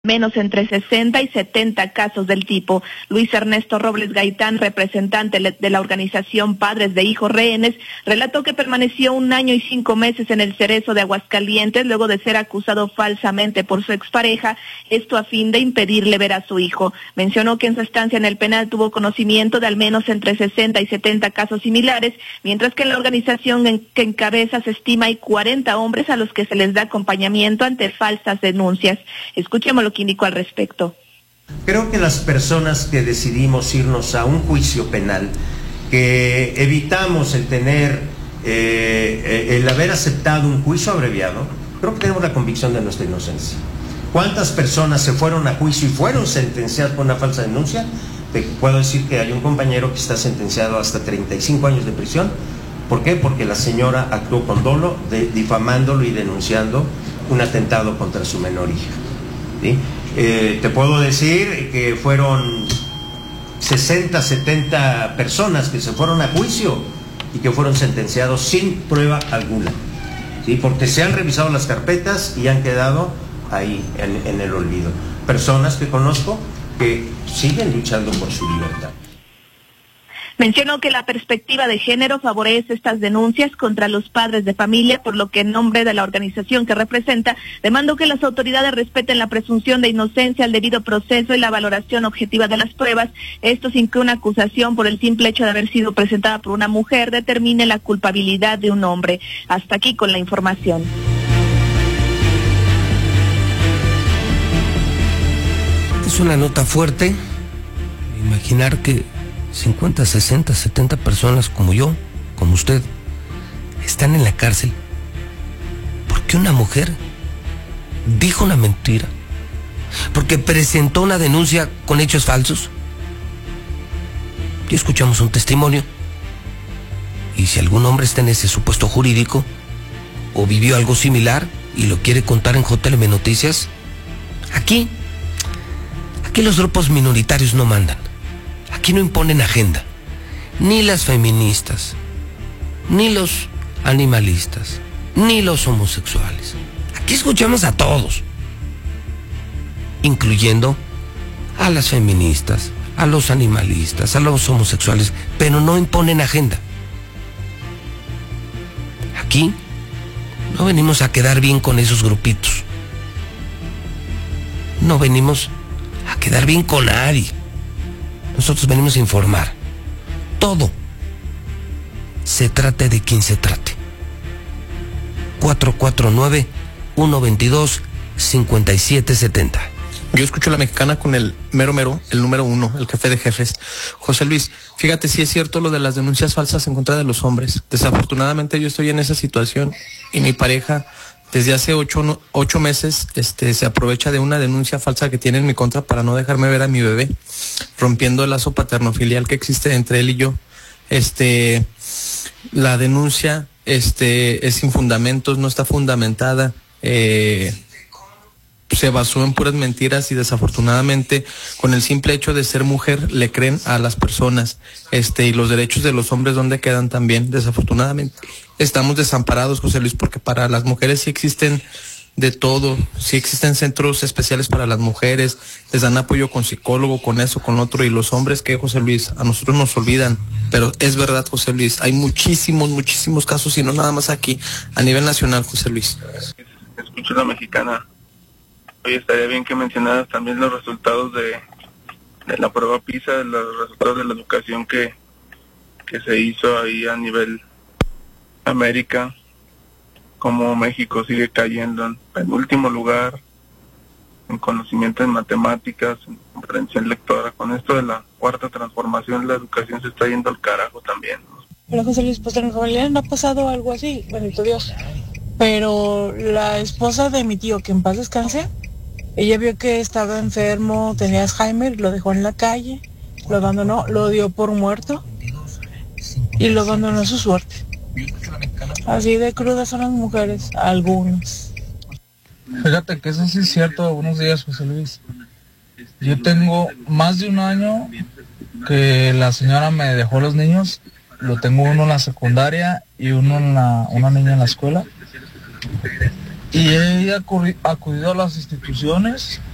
menos entre 60 y 70 casos del tipo. Luis Ernesto Robles Gaitán, representante de la organización Padres de Hijos Rehenes, relató que permaneció 1 año y 5 meses en el Cerezo de Aguascalientes luego de ser acusado falsamente por su expareja, esto a fin de impedirle ver a su hijo. Mencionó que en su estancia en el penal tuvo conocimiento de al menos entre 60 y 70 casos similares, mientras que en la organización que encabeza se estima hay 40 hombres a los que se les da acompañamiento ante falsas denuncias. Escuchemos lo que indicó al respecto. Creo que las personas que decidimos irnos a un juicio penal, que evitamos el tener, el haber aceptado un juicio abreviado, creo que tenemos la convicción de nuestra inocencia. ¿Cuántas personas se fueron a juicio y fueron sentenciadas por una falsa denuncia? Te puedo decir que hay un compañero que está sentenciado hasta 35 años de prisión. ¿Por qué? Porque la señora actuó con dolo, difamándolo y denunciando un atentado contra su menor hija. ¿Sí? Te puedo decir que fueron 60, 70 personas que se fueron a juicio y que fueron sentenciados sin prueba alguna, ¿sí? Porque se han revisado las carpetas y han quedado ahí en el olvido. Personas que conozco que siguen luchando por su libertad. Mencionó que la perspectiva de género favorece estas denuncias contra los padres de familia, por lo que en nombre de la organización que representa, demandó que las autoridades respeten la presunción de inocencia, el debido proceso y la valoración objetiva de las pruebas, esto sin que una acusación por el simple hecho de haber sido presentada por una mujer determine la culpabilidad de un hombre. Hasta aquí con la información. Es una nota fuerte, imaginar que 50, 60, 70 personas como yo, como usted, están en la cárcel porque una mujer dijo una mentira, porque presentó una denuncia con hechos falsos. Y escuchamos un testimonio, y si algún hombre está en ese supuesto jurídico o vivió algo similar y lo quiere contar en JLM Noticias, aquí los grupos minoritarios no mandan. Aquí no imponen agenda, ni las feministas, ni los animalistas, ni los homosexuales. Aquí escuchamos a todos, incluyendo a las feministas, a los animalistas, a los homosexuales, pero no imponen agenda. Aquí no venimos a quedar bien con esos grupitos. No venimos a quedar bien con nadie. Nosotros venimos a informar. Todo. Se trate de quien se trate. 449-122-5770. Yo escucho a la mexicana con el mero, el número 1, el jefe de jefes. José Luis, fíjate, sí es cierto lo de las denuncias falsas en contra de los hombres. Desafortunadamente yo estoy en esa situación y mi pareja desde hace 8 meses se aprovecha de una denuncia falsa que tiene en mi contra para no dejarme ver a mi bebé, rompiendo el lazo paternofilial que existe entre él y yo. La denuncia es sin fundamentos, no está fundamentada, se basó en puras mentiras y desafortunadamente con el simple hecho de ser mujer le creen a las personas, y los derechos de los hombres ¿dónde quedan también? Desafortunadamente estamos desamparados, José Luis, porque para las mujeres sí existen de todo, sí existen centros especiales para las mujeres, les dan apoyo con psicólogo, con eso, con otro, y los hombres, ¿qué, José Luis? A nosotros nos olvidan, pero es verdad, José Luis, hay muchísimos casos, y no nada más aquí, a nivel nacional, José Luis. Escucho la mexicana. Oye, estaría bien que mencionaras también los resultados de la prueba PISA, los resultados de la educación que se hizo ahí a nivel América, como México sigue cayendo en penúltimo lugar en conocimiento en matemáticas, en comprensión lectora. Con esto de la cuarta transformación, la educación se está yendo al carajo también, ¿no? Pero José Luis, pues en realidad no ha pasado algo así, bendito Dios. Pero la esposa de mi tío, que en paz descanse, ella vio que estaba enfermo, tenía Alzheimer, lo dejó en la calle, lo abandonó, lo dio por muerto y lo abandonó a su suerte. Así de crudas son las mujeres, algunas. Fíjate que eso sí es cierto. Buenos días, José Luis. Yo tengo más de 1 año que la señora me dejó los niños. Lo tengo uno en la secundaria y una niña en la escuela. Y ella ha acudido a las instituciones